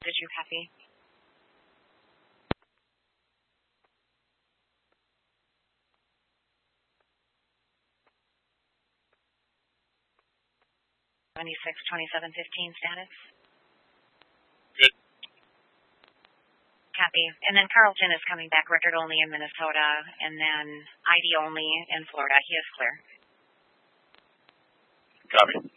Did you copy? Twenty-six, 2715 status. Good. Copy. And then Carlton is coming back record only in Minnesota, and then ID only in Florida. He is clear. Copy.